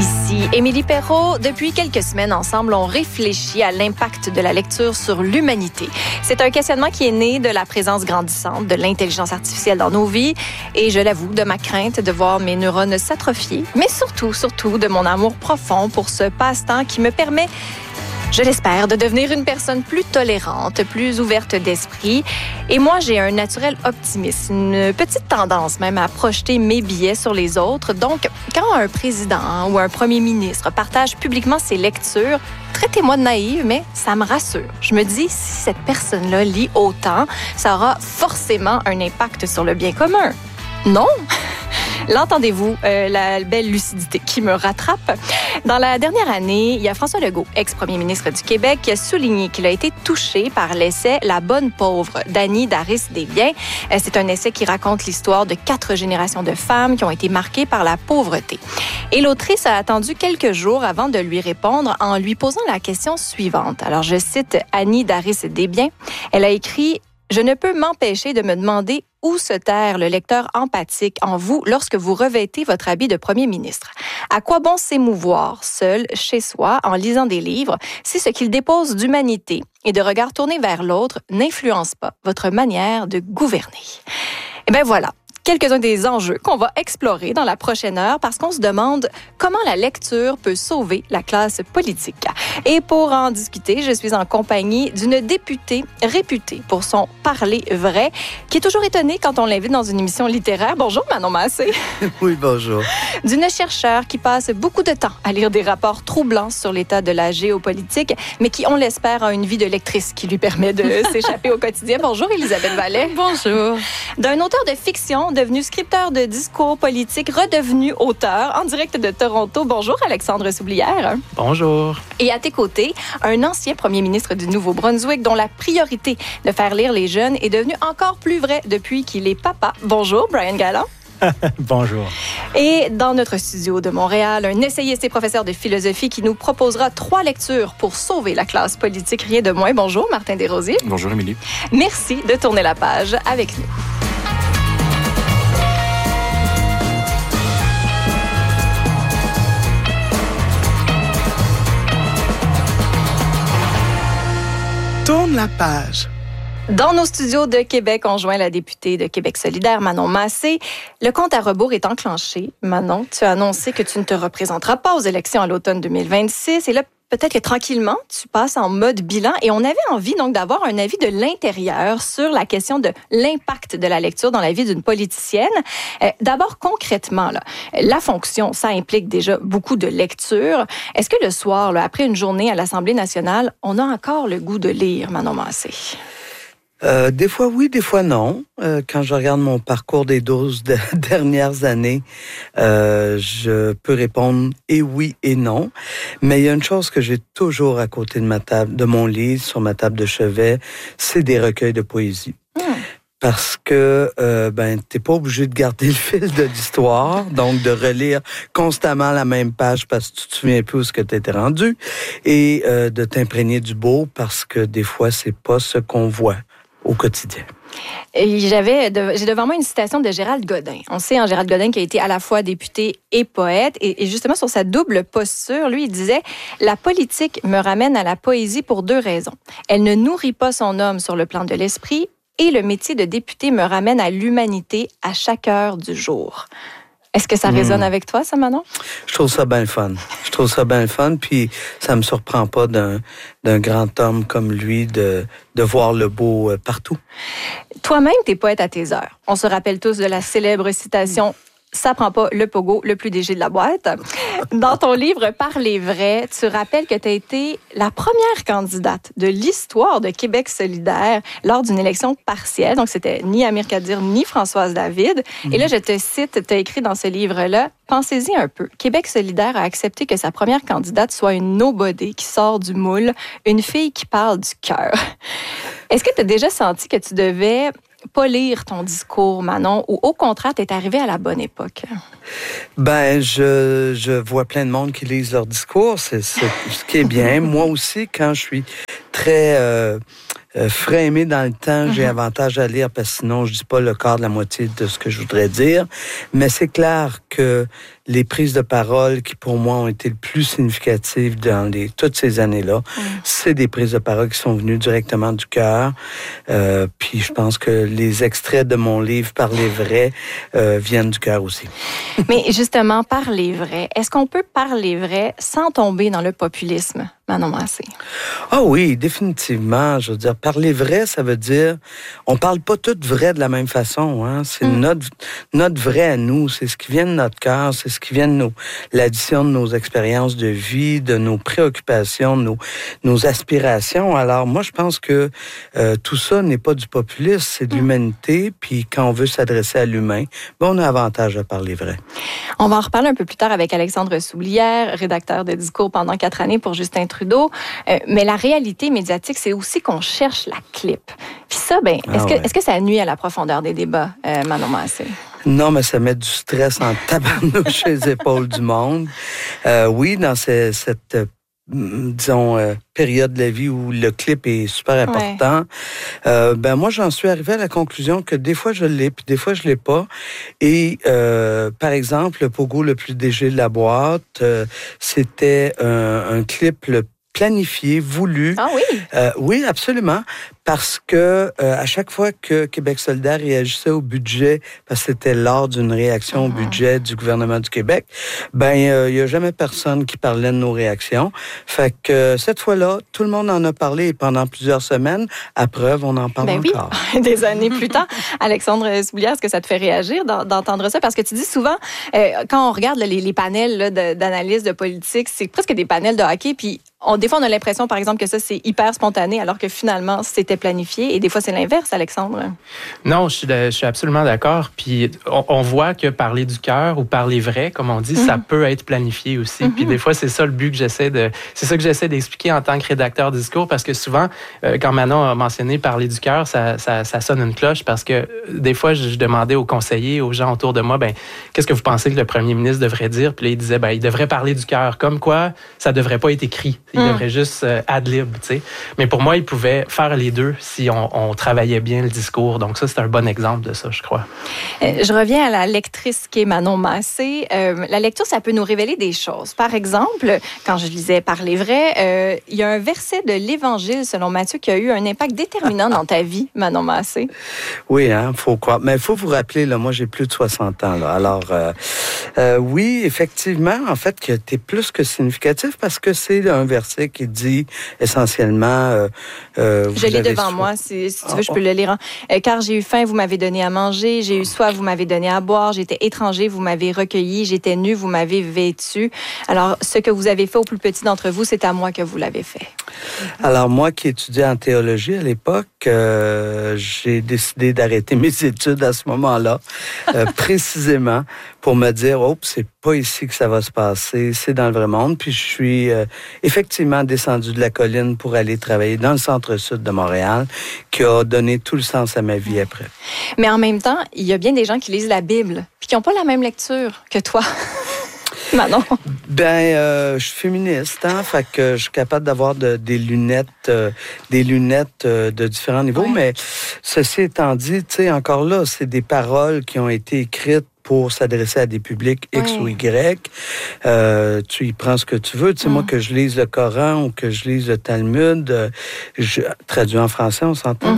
Ici Émilie Perrault. Depuis quelques semaines, ensemble, on réfléchit à l'impact de la lecture sur l'humanité. C'est un questionnement qui est né de la présence grandissante de l'intelligence artificielle dans nos vies et, je l'avoue, de ma crainte de voir mes neurones s'atrophier, mais surtout de mon amour profond pour ce passe-temps qui me permet, je l'espère, de devenir une personne plus tolérante, plus ouverte d'esprit. Et moi, j'ai un naturel optimiste, une petite tendance même à projeter mes biais sur les autres. Donc, quand un président ou un premier ministre partage publiquement ses lectures, traitez-moi de naïve, mais ça me rassure. Je me dis, si cette personne-là lit autant, ça aura forcément un impact sur le bien commun. Non? L'entendez-vous, la belle lucidité qui me rattrape? Dans la dernière année, il y a François Legault, ex-premier ministre du Québec, qui a souligné qu'il a été touché par l'essai « La bonne pauvre » d'Annie Darris-Desbiens. C'est un essai qui raconte l'histoire de 4 générations de femmes qui ont été marquées par la pauvreté. Et l'autrice a attendu quelques jours avant de lui répondre en lui posant la question suivante. Alors, je cite Annie Darris-Desbiens. Elle a écrit « Je ne peux m'empêcher de me demander où se terre le lecteur empathique en vous lorsque vous revêtez votre habit de premier ministre? À quoi bon s'émouvoir seul, chez soi, en lisant des livres, si ce qu'il dépose d'humanité et de regard tourné vers l'autre n'influence pas votre manière de gouverner? » Eh bien voilà, quelques-uns des enjeux qu'on va explorer dans la prochaine heure parce qu'on se demande comment la lecture peut sauver la classe politique. Et pour en discuter, je suis en compagnie d'une députée réputée pour son parler vrai, qui est toujours étonnée quand on l'invite dans une émission littéraire. Bonjour Manon Massé. Oui, bonjour. D'une chercheure qui passe beaucoup de temps à lire des rapports troublants sur l'état de la géopolitique, mais qui, on l'espère, a une vie de lectrice qui lui permet de s'échapper au quotidien. Bonjour Elisabeth Vallet. Bonjour. D'un auteur de fiction devenu scripteur de discours politiques, redevenu auteur en direct de Toronto. Bonjour Alexandre Soublière. Bonjour. Et à tes côtés, un ancien premier ministre du Nouveau-Brunswick dont la priorité de faire lire les jeunes est devenue encore plus vraie depuis qu'il est papa. Bonjour Brian Galland. Bonjour. Et dans notre studio de Montréal, un essayiste et professeur de philosophie qui nous proposera 3 lectures pour sauver la classe politique, rien de moins. Bonjour Martin Desrosiers. Bonjour Émilie. Merci de tourner la page avec nous. Tourne la page. Dans nos studios de Québec, on joint la députée de Québec solidaire, Manon Massé. Le compte à rebours est enclenché. Manon, tu as annoncé que tu ne te représenteras pas aux élections à l'automne 2026. Et là, peut-être que tranquillement, tu passes en mode bilan. Et on avait envie donc d'avoir un avis de l'intérieur sur la question de l'impact de la lecture dans la vie d'une politicienne. D'abord, concrètement, là, la fonction, ça implique déjà beaucoup de lecture. Est-ce que le soir, là, après une journée à l'Assemblée nationale, on a encore le goût de lire, Manon Massé? Des fois oui, des fois non. Quand je regarde mon parcours des 12 dernières années, je peux répondre et oui et non. Mais il y a une chose que j'ai toujours à côté de ma table, de mon lit, sur ma table de chevet, c'est des recueils de poésie. Parce que t'es pas obligé de garder le fil de l'histoire, donc de relire constamment la même page parce que tu te souviens plus où ce que tu étais rendu, et de t'imprégner du beau parce que des fois c'est pas ce qu'on voit au quotidien. Et j'ai devant moi une citation de Gérald Godin. On sait, Gérald Godin qui a été à la fois député et poète. Et justement, sur sa double posture, lui, il disait « La politique me ramène à la poésie pour 2 raisons. Elle ne nourrit pas son homme sur le plan de l'esprit et le métier de député me ramène à l'humanité à chaque heure du jour. » Est-ce que ça résonne avec toi, ça, Manon? Je trouve ça bien le fun. Puis ça me surprend pas d'un grand homme comme lui de voir le beau partout. Toi-même, t'es poète à tes heures. On se rappelle tous de la célèbre citation « Ça prend pas le pogo le plus léger de la boîte ». Dans ton livre « Parler vrai », tu rappelles que tu as été la première candidate de l'histoire de Québec solidaire lors d'une élection partielle. Donc, c'était ni Amir Kadir ni Françoise David. Et là, je te cite, tu as écrit dans ce livre-là, « Pensez-y un peu. Québec solidaire a accepté que sa première candidate soit une nobody qui sort du moule, une fille qui parle du cœur. » Est-ce que tu as déjà senti que tu devais pas lire ton discours, Manon, ou au contraire, t'es arrivé à la bonne époque? Je vois plein de monde qui lisent leur discours, c'est ce qui est bien. Moi aussi, quand je suis très frémé dans le temps, j'ai avantage à lire parce que sinon, je dis pas le quart de la moitié de ce que je voudrais dire. Mais c'est clair que les prises de parole qui, pour moi, ont été le plus significatives dans toutes ces années-là, c'est des prises de parole qui sont venues directement du cœur. Puis je pense que les extraits de mon livre « Parler vrai » viennent du cœur aussi. Mais justement, parler vrai, est-ce qu'on peut parler vrai sans tomber dans le populisme, Manon Massé? Ah oui, définitivement. Je veux dire, parler vrai, ça veut dire, on parle pas tout vrai de la même façon. Hein? C'est notre vrai à nous. C'est ce qui vient de notre cœur. C'est ce qui vient de l'addition de nos expériences de vie, de nos préoccupations, de nos aspirations. Alors, moi, je pense que tout ça n'est pas du populisme, c'est de l'humanité. Puis quand on veut s'adresser à l'humain, on a avantage à parler vrai. On va en reparler un peu plus tard avec Alexandre Soublière, rédacteur de discours pendant 4 années pour Justin Trudeau. Mais la réalité médiatique, c'est aussi qu'on cherche la clip. Puis ça, est-ce que ça nuit à la profondeur des débats, Manon Massé? Non, mais ça met du stress en tabarnouche sur les épaules du monde. Oui, dans cette période de la vie où le clip est super important. Moi, j'en suis arrivé à la conclusion que des fois, je l'ai, puis des fois, je l'ai pas. Et, par exemple, le pogo le plus léger de la boîte, c'était un clip planifié, voulu. Ah oui? Oui, absolument. Parce que à chaque fois que Québec solidaire réagissait au budget, parce que c'était lors d'une réaction au budget du gouvernement du Québec, il y a jamais personne qui parlait de nos réactions. Fait que cette fois-là, tout le monde en a parlé et pendant plusieurs semaines. À preuve, on en parle encore. Oui, des années plus tard. Alexandre Soublière, est-ce que ça te fait réagir d'entendre ça? Parce que tu dis souvent, quand on regarde les panels là, d'analyse de politique, c'est presque des panels de hockey, puis des fois, on a l'impression, par exemple, que ça, c'est hyper spontané, alors que finalement, c'était planifié. Et des fois, c'est l'inverse, Alexandre. Non, je suis absolument d'accord. Puis on voit que parler du cœur ou parler vrai, comme on dit, ça peut être planifié aussi. Puis des fois, c'est ça le but que c'est ça que j'essaie d'expliquer en tant que rédacteur de discours, parce que souvent, quand Manon a mentionné parler du cœur, ça sonne une cloche, parce que des fois, je demandais aux conseillers, aux gens autour de moi, qu'est-ce que vous pensez que le premier ministre devrait dire? Puis là, il disait, il devrait parler du cœur, comme quoi ça devrait pas être écrit. Il devrait juste ad-lib, tu sais. Mais pour moi, il pouvait faire les deux si on travaillait bien le discours. Donc ça, c'est un bon exemple de ça, je crois. Je reviens à la lectrice qui est Manon Massé. La lecture, ça peut nous révéler des choses. Par exemple, quand je lisais Parler vrai, il y a un verset de l'Évangile, selon Matthieu, qui a eu un impact déterminant dans ta vie, Manon Massé. Oui, faut croire. Mais il faut vous rappeler, là, moi, j'ai plus de 60 ans. Là. Alors, oui, effectivement, en fait, que t'es plus que significatif parce que c'est un verset qui dit essentiellement... je l'ai devant moi, si tu veux, je peux le lire. Car j'ai eu faim, vous m'avez donné à manger, j'ai eu soif, vous m'avez donné à boire, j'étais étranger, vous m'avez recueilli, j'étais nu, vous m'avez vêtu. Alors, ce que vous avez fait au plus petit d'entre vous, c'est à moi que vous l'avez fait. Alors, moi qui étudiais en théologie à l'époque, j'ai décidé d'arrêter mes études à ce moment-là, précisément pour me dire, c'est pas ici que ça va se passer, c'est dans le vrai monde. Puis je suis effectivement descendu de la colline pour aller travailler dans le centre-sud de Montréal, qui a donné tout le sens à ma vie après. Mais en même temps, il y a bien des gens qui lisent la Bible, puis qui n'ont pas la même lecture que toi. Manon. Je suis féministe, fait que je suis capable d'avoir des lunettes de différents niveaux. Oui. Mais ceci étant dit, tu sais, encore là, c'est des paroles qui ont été écrites pour s'adresser à des publics X ou Y. Tu y prends ce que tu veux. Tu sais, moi, que je lise le Coran ou que je lise le Talmud, traduit en français, on s'entend,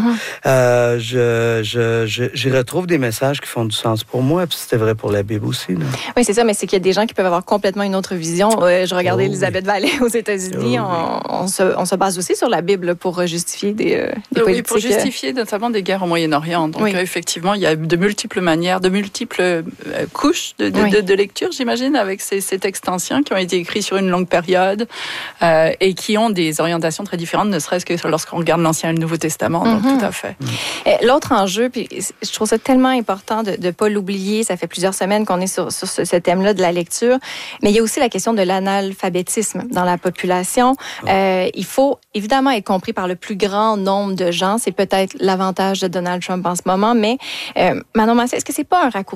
j'y retrouve des messages qui font du sens pour moi, puis c'était vrai pour la Bible aussi. Là. Oui, c'est ça, mais c'est qu'il y a des gens qui peuvent avoir complètement une autre vision. Je regardais Elisabeth Vallée aux États-Unis. On se base aussi sur la Bible pour justifier des politiques. Oui, pour justifier notamment des guerres au Moyen-Orient. Donc, effectivement, il y a de multiples manières, de multiples couches de lecture, j'imagine, avec ces textes anciens qui ont été écrits sur une longue période et qui ont des orientations très différentes, ne serait-ce que lorsqu'on regarde l'Ancien et le Nouveau Testament. Donc, tout à fait. L'autre enjeu, puis je trouve ça tellement important de ne pas l'oublier, ça fait plusieurs semaines qu'on est sur ce thème-là de la lecture, mais il y a aussi la question de l'analphabétisme dans la population. Il faut évidemment être compris par le plus grand nombre de gens. C'est peut-être l'avantage de Donald Trump en ce moment, mais Manon Massé, est-ce que c'est pas un raccourci dangereux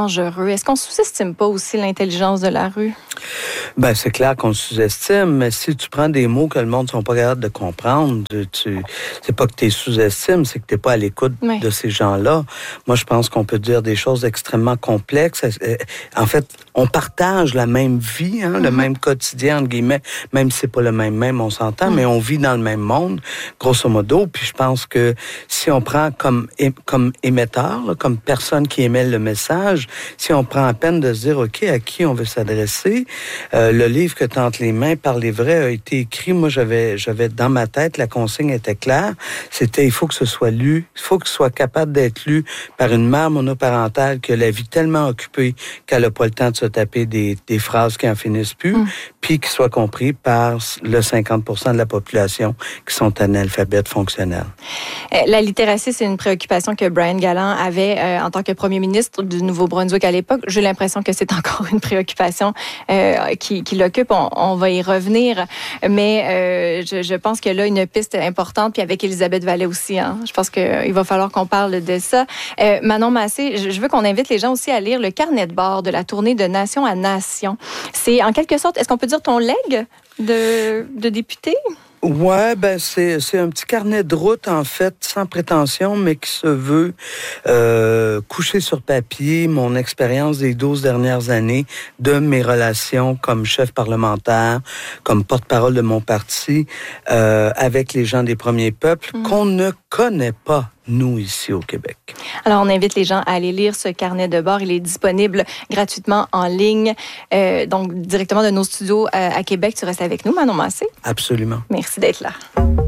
dangereux. Est-ce qu'on sous-estime pas aussi l'intelligence de la rue? Ben, c'est clair qu'on sous-estime, mais si tu prends des mots que le monde ne sont pas capables de comprendre, c'est pas que tu sous-estimes, c'est que tu n'es pas à l'écoute de ces gens-là. Moi, je pense qu'on peut dire des choses extrêmement complexes. En fait, on partage la même vie, le même quotidien, entre guillemets, même si c'est pas le même, on s'entend, mais on vit dans le même monde, grosso modo. Puis je pense que si on prend comme émetteur, là, comme personne qui émet le message, si on prend à peine de se dire, OK, à qui on veut s'adresser, le livre que t'as entre les mains, Parler vrai, a été écrit. Moi, j'avais dans ma tête, la consigne était claire. C'était, il faut que ce soit lu, il faut que ce soit capable d'être lu par une mère monoparentale qui a la vie tellement occupée qu'elle n'a pas le temps de se taper des phrases qui en finissent plus, puis qui soit compris par le 50% de la population qui sont analphabètes fonctionnels. La littératie, c'est une préoccupation que Brian Gallant avait en tant que premier ministre du Nouveau-Brunswick à l'époque. J'ai l'impression que c'est encore une préoccupation qui l'occupe. On va y revenir, mais je pense que là, une piste importante, puis avec Elisabeth Vallée aussi. Je pense qu'il va falloir qu'on parle de ça. Manon Massé, je veux qu'on invite les gens aussi à lire le carnet de bord de la tournée de Nation à Nation. C'est en quelque sorte, est-ce qu'on peut dire ton legs de député? Ouais, ben c'est un petit carnet de route, en fait, sans prétention, mais qui se veut coucher sur papier mon expérience des 12 dernières années, de mes relations comme chef parlementaire, comme porte-parole de mon parti, avec les gens des Premiers Peuples, qu'on ne connaît pas, nous, ici au Québec. Alors, on invite les gens à aller lire ce carnet de bord. Il est disponible gratuitement en ligne, donc directement de nos studios à Québec. Tu restes avec nous, Manon Massé? Absolument. Merci d'être là.